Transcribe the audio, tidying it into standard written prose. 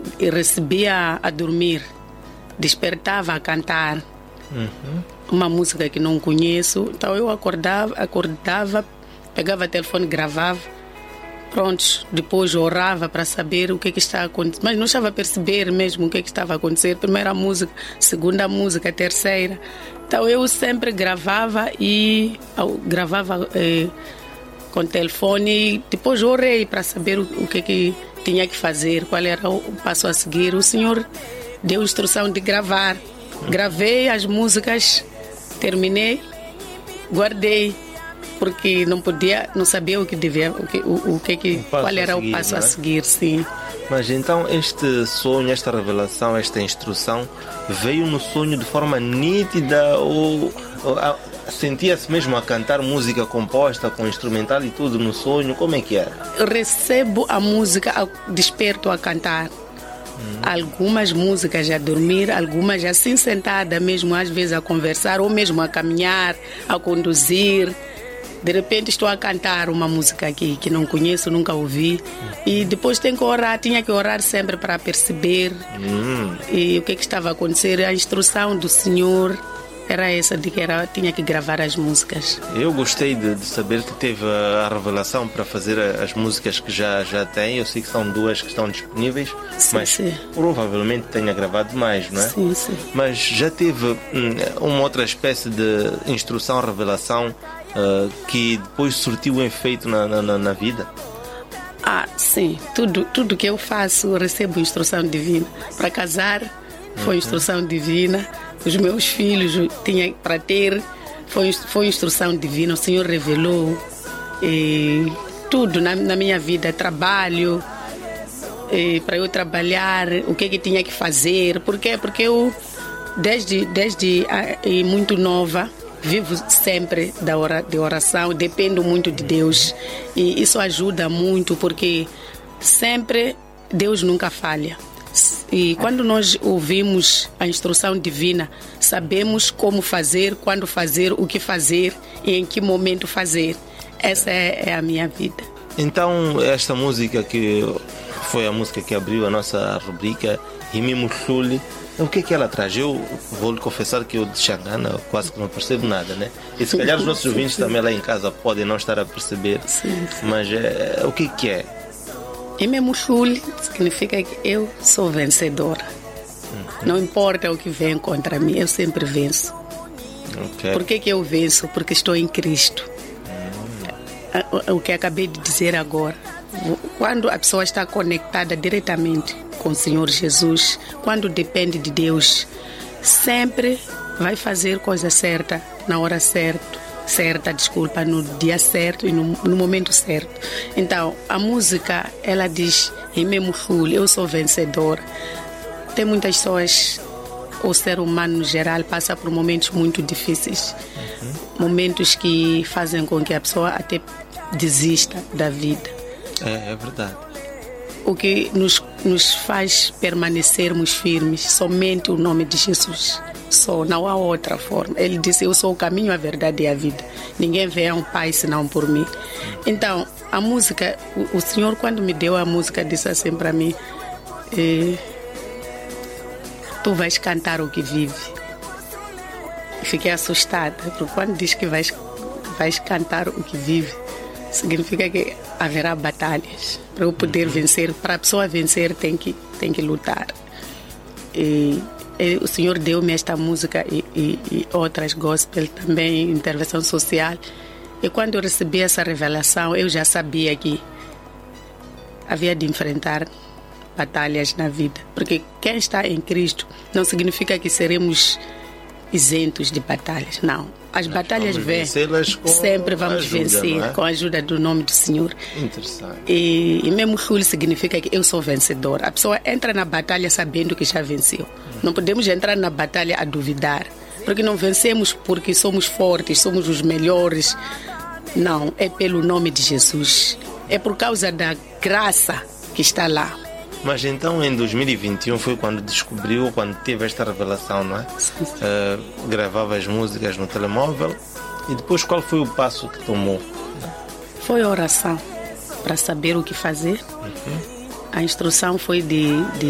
e recebia a dormir, despertava a cantar uma música que não conheço. Então eu acordava, pegava o telefone, gravava. Pronto, depois orava para saber o que está acontecendo. Mas não estava a perceber mesmo o que estava a acontecer. Primeira música, segunda música, terceira. Então eu sempre gravava com o telefone. Depois orei para saber o que tinha que fazer, qual era o passo a seguir. O Senhor deu instrução de gravar. Gravei as músicas, terminei, guardei. Porque não sabia o que devia, qual era o passo a seguir, sim. Mas então este sonho, esta revelação, esta instrução veio no sonho de forma nítida ou sentia-se mesmo a cantar música composta com instrumental e tudo no sonho? Como é que era? Eu recebo a música, desperto a cantar. Algumas músicas a dormir, algumas assim sentada mesmo, às vezes a conversar ou mesmo a caminhar, a conduzir. De repente estou a cantar uma música aqui que não conheço, nunca ouvi. E depois tinha que orar sempre para perceber e o que estava a acontecer. A instrução do Senhor era essa, de que tinha que gravar as músicas. Eu gostei de saber que teve a revelação para fazer as músicas que já tem. Eu sei que são 2 que estão disponíveis, sim, mas sim, provavelmente tenha gravado mais, não é? Sim, sim. Mas já teve uma outra espécie de instrução, revelação, que depois surtiu um efeito na vida? Sim. Tudo que eu faço, eu recebo instrução divina. Para casar, foi instrução divina. Os meus filhos tinha para ter, foi instrução divina. O Senhor revelou tudo na minha vida, trabalho, para eu trabalhar, o que tinha que fazer. Por quê? Porque eu, desde muito nova, vivo sempre de oração, dependo muito de Deus. E isso ajuda muito, porque sempre Deus nunca falha. E quando nós ouvimos a instrução divina, sabemos como fazer, quando fazer, o que fazer e em que momento fazer. Essa é a minha vida. Então, esta música que foi a música que abriu a nossa rubrica, Himimushuli, o que ela traz? Eu vou lhe confessar que eu de Xangana quase que não percebo nada, né? E se calhar os nossos ouvintes também lá em casa podem não estar a perceber. Sim. Mas o que é? Himimushuli significa que eu sou vencedora. Não importa o que vem contra mim, eu sempre venço. Okay. Por que eu venço? Porque estou em Cristo. O que acabei de dizer agora. Quando a pessoa está conectada diretamente com o Senhor Jesus, quando depende de Deus, sempre vai fazer coisa certa, na hora certa, no dia certo e no momento certo. Então, a música, ela diz, eu sou vencedora. Tem muitas pessoas, o ser humano no geral passa por momentos muito difíceis, momentos que fazem com que a pessoa até desista da vida. É verdade. O que nos faz permanecermos firmes, somente o nome de Jesus. Só, não há outra forma. Ele disse, eu sou o caminho, a verdade e a vida. Ninguém vê a um pai senão por mim. Então, a música, o Senhor quando me deu a música disse assim para mim, tu vais cantar o que vive. Fiquei assustada, porque quando diz que vais cantar o que vive, significa que haverá batalhas. Para eu poder vencer, para a pessoa vencer tem que lutar. E o Senhor deu-me esta música e outras gospel também, intervenção social. E quando eu recebi essa revelação, eu já sabia que havia de enfrentar batalhas na vida. Porque quem está em Cristo não significa que seremos isentos de batalhas, não. As batalhas vêm, sempre vamos vencer com a ajuda do nome do Senhor. Interessante. E mesmo Shuli significa que eu sou vencedor. A pessoa entra na batalha sabendo que já venceu. Não podemos entrar na batalha a duvidar, porque não vencemos porque somos fortes, somos os melhores. Não, é pelo nome de Jesus. É por causa da graça que está lá. Mas então em 2021 foi quando descobriu, quando teve esta revelação, não é? Sim. Gravava as músicas no telemóvel e depois qual foi o passo que tomou? Foi oração para saber o que fazer. A instrução foi de